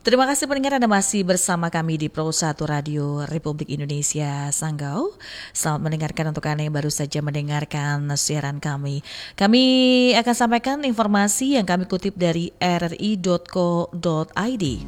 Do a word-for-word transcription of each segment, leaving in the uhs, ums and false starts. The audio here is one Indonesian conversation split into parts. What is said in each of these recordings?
Terima kasih pendengar, Anda masih bersama kami di Pro satu Radio Republik Indonesia Sanggau. Selamat mendengarkan untuk Anda yang baru saja mendengarkan siaran kami. Kami akan sampaikan informasi yang kami kutip dari r r i dot co dot i d.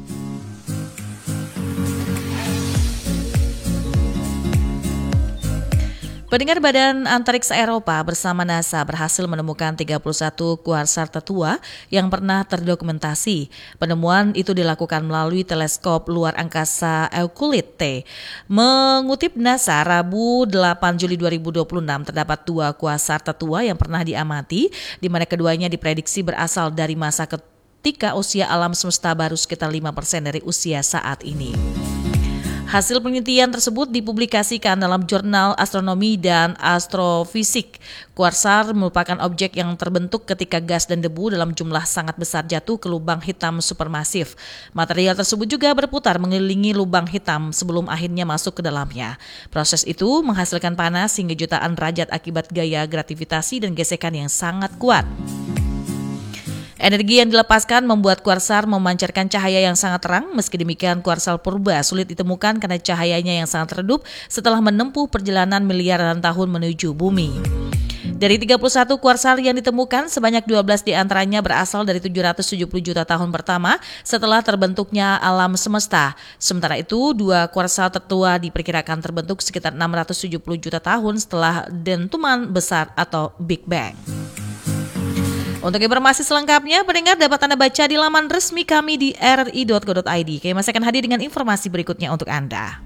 Pendengar, Badan Antariksa Eropa bersama NASA berhasil menemukan tiga puluh satu kuasar tertua yang pernah terdokumentasi. Penemuan itu dilakukan melalui teleskop luar angkasa Euclid T. Mengutip NASA, Rabu delapan Juli dua ribu dua puluh enam terdapat dua kuasar tertua yang pernah diamati, di mana keduanya diprediksi berasal dari masa ketika usia alam semesta baru sekitar lima persen dari usia saat ini. Hasil penelitian tersebut dipublikasikan dalam jurnal Astronomi dan Astrofisik. Kuasar merupakan objek yang terbentuk ketika gas dan debu dalam jumlah sangat besar jatuh ke lubang hitam supermasif. Material tersebut juga berputar mengelilingi lubang hitam sebelum akhirnya masuk ke dalamnya. Proses itu menghasilkan panas hingga jutaan derajat akibat gaya gravitasi dan gesekan yang sangat kuat. Energi yang dilepaskan membuat kuasar memancarkan cahaya yang sangat terang. Meski demikian, kuasar purba sulit ditemukan karena cahayanya yang sangat redup setelah menempuh perjalanan miliaran tahun menuju bumi. Dari tiga puluh satu kuasar yang ditemukan, sebanyak dua belas diantaranya berasal dari tujuh ratus tujuh puluh juta tahun pertama setelah terbentuknya alam semesta. Sementara itu, dua kuasar tertua diperkirakan terbentuk sekitar enam ratus tujuh puluh juta tahun setelah dentuman besar atau Big Bang. Untuk informasi selengkapnya, pendengar dapat Anda baca di laman resmi kami di r r i dot co dot i d. Kami masih akan hadir dengan informasi berikutnya untuk Anda.